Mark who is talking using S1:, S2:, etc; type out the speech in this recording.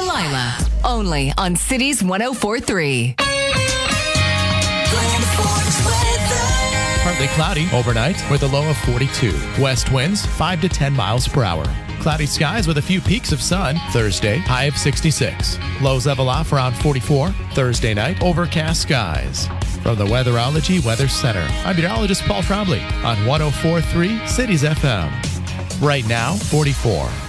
S1: Delilah. Only on Cities 104.3.
S2: Partly cloudy overnight with a low of 42. West winds 5 to 10 miles per hour. Cloudy skies with a few peaks of sun. Thursday, high of 66. Lows level off around 44. Thursday night, overcast skies. From the Weatherology Weather Center, I'm meteorologist Paul Trombley on 104.3 Cities FM. Right now, 44.